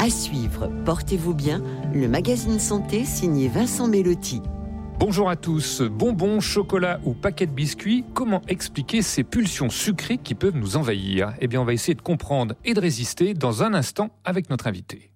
À suivre, portez-vous bien, le magazine santé signé Vincent Mellotti. Bonjour à tous. Bonbons, chocolat ou paquets de biscuits, comment expliquer ces pulsions sucrées qui peuvent nous envahir ? Eh bien, on va essayer de comprendre et de résister dans un instant avec notre invité.